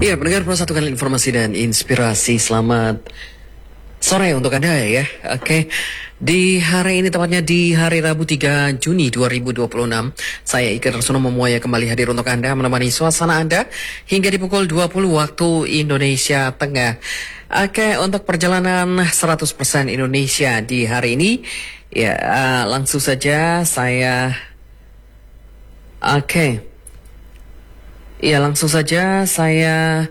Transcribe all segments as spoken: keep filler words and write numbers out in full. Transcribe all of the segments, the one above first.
Iya, pendengar Pro satu kali informasi dan inspirasi. Selamat sore untuk Anda ya. Oke. Di hari ini, tepatnya di hari Rabu tiga Juni dua ribu dua puluh enam, saya Iker Arsono Momoya kembali hadir untuk Anda, menemani suasana Anda hingga di pukul dua puluh waktu Indonesia Tengah. Oke, untuk perjalanan seratus persen Indonesia di hari ini, ya uh, langsung saja saya Oke. Ya, langsung saja saya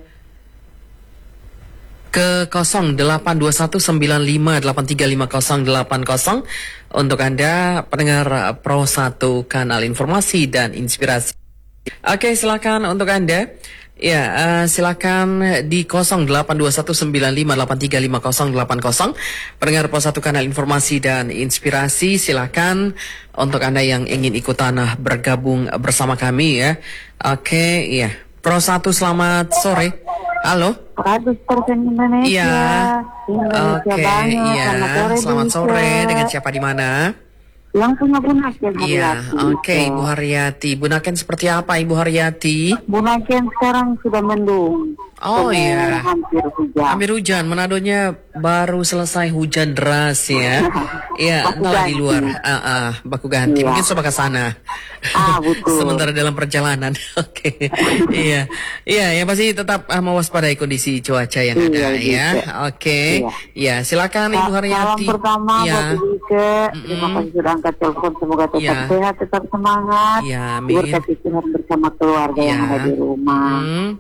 ke nol delapan dua satu sembilan lima delapan tiga lima nol delapan nol untuk Anda pendengar Pro satu kanal informasi dan inspirasi. Oke, silakan untuk Anda. Ya, uh, silakan di nol delapan dua satu sembilan lima delapan tiga lima nol delapan nol pendengar Pro satu kanal informasi dan inspirasi. Silakan untuk Anda yang ingin ikutan bergabung bersama kami ya. Oke, iya. Pro satu, selamat sore. Halo. seratus persen Indonesia. Iya. Indonesia Oke, banget. iya. Selamat sore, Selamat sore. Indonesia. Dengan siapa di mana? Yang punya Bu Naken Iya. Haryati. Oke, Ibu Haryati. Bu Naken seperti apa, Ibu Haryati? Bu Naken sekarang sudah mendung. Oh, Sudah iya. Hampir hujan. Hampir hujan. Manadonya baru selesai hujan deras ya. Iya, Baku entahlah di ganti. luar. Ah, ah, baku ganti. Iya. Mungkin sudah ke sana. Ah, betul. Sementara dalam perjalanan. Oke. Iya. Iya, yang pasti tetap uh, mewaspadai kondisi cuaca yang ada Iya, ya. gitu. Oke. Iya. Ya, silakan Ibu Haryati. Salam pertama Ya. buat Ibu Ike. Terima Mm-mm. kasih sudah angkat telepon. Semoga tetap Iya. sehat, tetap semangat. Iya, amin. Berkati Tuhan bersama keluarga yang Iya. ada di rumah. Hmm.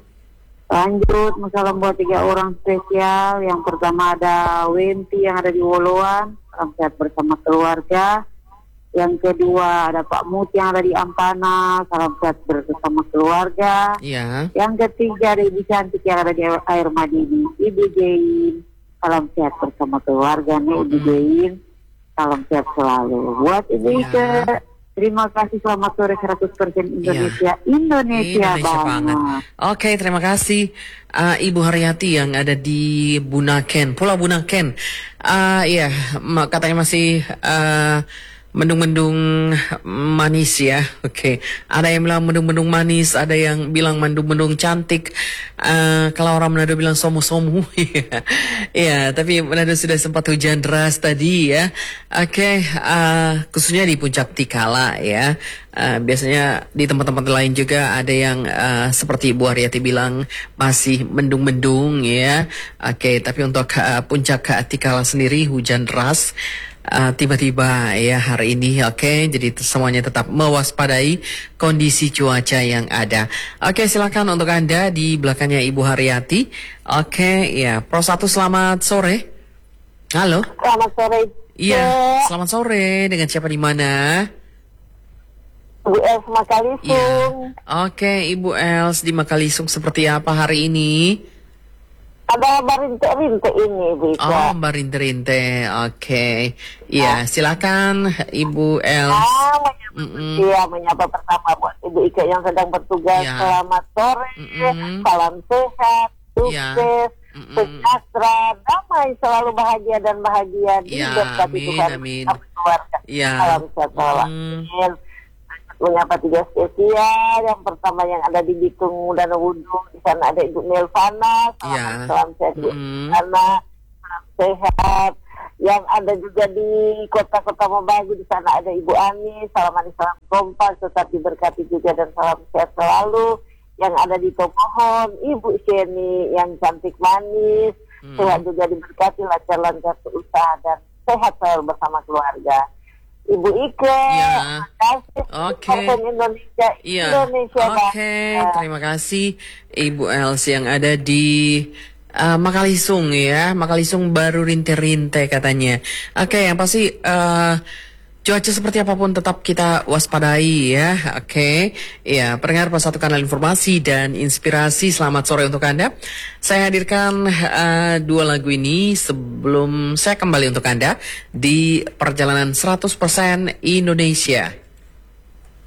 Lanjut, salam buat tiga orang spesial. Yang pertama ada Wenti yang ada di Woloan, salam sehat bersama keluarga. Yang kedua ada Pak Muti yang ada di Ampana, salam sehat bersama keluarga. Iya. Yang ketiga ada Ibu Cantik yang ada di Air Madini, Ibu Jain, salam sehat bersama keluarga nih Ibu Jain, salam sehat selalu. Buat Ibu Iya. Ike, terima kasih, selamat sore seratus persen Indonesia. Iya. Indonesia, Indonesia banget. banget. Oke, terima kasih uh, Ibu Haryati yang ada di Bunaken, Pulau Bunaken. Uh, iya, ma- katanya masih uh, mendung-mendung manis ya. Oke, ada yang bilang mendung-mendung manis, ada yang bilang mendung-mendung cantik. Uh, kalau orang Manado bilang somu-somu. Iya, tapi Manado sudah sempat hujan deras tadi ya. Oke, uh, khususnya di Puncak Tikala ya. Uh, biasanya di tempat-tempat lain juga ada yang uh, seperti Ibu Haryati bilang masih mendung-mendung ya. Oke, tapi untuk uh, Puncak Tikala sendiri hujan deras. Uh, tiba-tiba ya hari ini. Oke, jadi t- semuanya tetap mewaspadai kondisi cuaca yang ada. Oke, silakan untuk Anda di belakangnya Ibu Haryati. Oke, ya, Pro satu, selamat sore. Halo. Selamat sore. Iya, selamat sore. Dengan siapa di mana? Bu Els Makalisung. Iya. Oke, Ibu Els di Makalisung seperti apa hari ini? Ada barinte-rinte ini, Bu Ika. Oh, Mbak Rinte-Rinte. Oke. Iya, silakan Ibu Els. Ah, menyapa, Mm-mm. iya, menyapa pertama buat Ibu Ika yang sedang bertugas. Iya. Selamat sore, Mm-mm. salam sehat, Iya. sukses, Mm-mm. sejahtera, damai, selalu bahagia dan bahagia. Iya, Diberkati amin, Tuhan amin. bersama keluarga. Iya. Salam sehat selalu. Mm. Amin. Menyapa tiga spesial. Yang pertama yang ada di Bitung Danau Wudung, di sana ada Ibu Melvana. Salam, Iya. salam sehat Bu Mm. Melvana. Salam sehat. Yang ada juga di kota-kota Membagu, di sana ada Ibu Ani. Salam manis, salam kompas, tetap diberkati juga dan salam sehat selalu. Yang ada di Tomohon, Ibu Sheni yang cantik manis. Mm. Sehat juga diberkati, lancar-lancar usaha dan sehat selalu bersama keluarga. Ibu Ike, Iya. terima kasih. Oke. Persen Indonesia, Iya. Indonesia Oke, banget. terima kasih Ibu Els yang ada di uh, Makalisung ya. Makalisung baru rinte-rinte katanya. Oke, yang pasti uh, cuaca seperti apapun tetap kita waspadai ya. Oke. Ya, pendengar Pro satu kanal informasi dan inspirasi, selamat sore untuk Anda. Saya hadirkan uh, dua lagu ini sebelum saya kembali untuk Anda di perjalanan seratus persen Indonesia.